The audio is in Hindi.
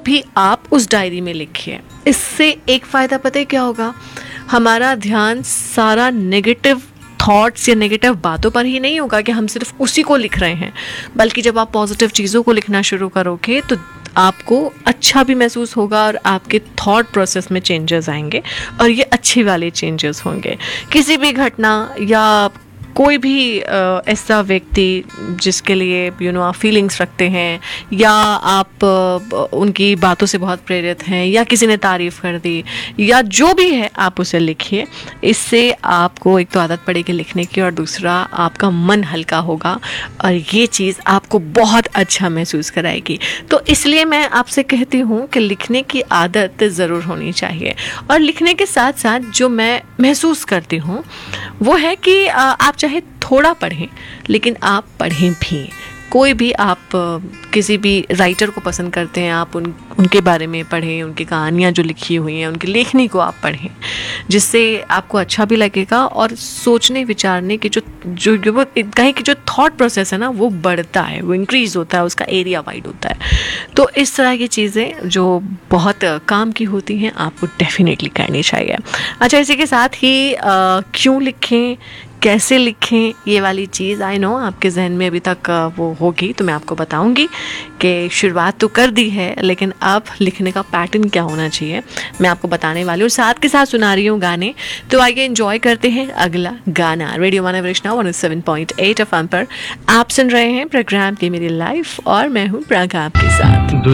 भी आप उस डायरी में लिखिए। इससे एक फ़ायदा पता है क्या होगा, हमारा ध्यान सारा नेगेटिव थॉट्स या नेगेटिव बातों पर ही नहीं होगा कि हम सिर्फ उसी को लिख रहे हैं, बल्कि जब आप पॉजिटिव चीज़ों को लिखना शुरू करोगे तो आपको अच्छा भी महसूस होगा और आपके थॉट प्रोसेस में चेंजेस आएंगे, और ये अच्छे वाले चेंजेस होंगे। किसी भी घटना या कोई भी ऐसा व्यक्ति जिसके लिए आप फीलिंग्स रखते हैं, या आप उनकी बातों से बहुत प्रेरित हैं, या किसी ने तारीफ़ कर दी, या जो भी है आप उसे लिखिए। इससे आपको एक तो आदत पड़ेगी लिखने की, और दूसरा आपका मन हल्का होगा, और ये चीज़ आपको बहुत अच्छा महसूस कराएगी। तो इसलिए मैं आपसे कहती हूँ कि लिखने की आदत ज़रूर होनी चाहिए। और लिखने के साथ साथ जो मैं महसूस करती हूँ वो है कि आप चाहे थोड़ा पढ़ें, लेकिन आप पढ़ें भी। कोई भी आप किसी भी राइटर को पसंद करते हैं, आप उनके बारे में पढ़ें, उनकी कहानियाँ जो लिखी हुई हैं, उनकी लेखनी को आप पढ़ें, जिससे आपको अच्छा भी लगेगा, और सोचने विचारने की जो वो कहीं की जो थॉट प्रोसेस है ना, वो बढ़ता है, वो इंक्रीज़ होता है, उसका एरिया वाइड होता है। तो इस तरह की चीज़ें जो बहुत काम की होती हैं आपको डेफिनेटली करनी चाहिए। अच्छा, इसी के साथ ही क्यों लिखें, कैसे लिखें, ये वाली चीज़ आई नो आपके जहन में अभी तक वो होगी, तो मैं आपको बताऊंगी कि शुरुआत तो कर दी है, लेकिन अब लिखने का पैटर्न क्या होना चाहिए मैं आपको बताने वाली हूँ। साथ के साथ सुना रही हूँ गाने, तो आइए एंजॉय करते हैं अगला गाना। रेडियो मानव वैष्णव 107.8 FM पर आप सुन रहे हैं प्रोग्राम की मेरी लाइफ, और मैं हूँ प्रागा आपके साथ।